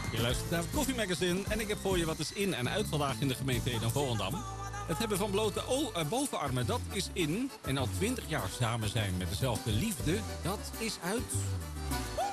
Je luistert naar het Koffiemagazine en ik heb voor je wat is in en uit vandaag in de gemeente Ede-Volendam. Het hebben van blote bovenarmen, dat is in. En al 20 jaar samen zijn met dezelfde liefde, dat is uit.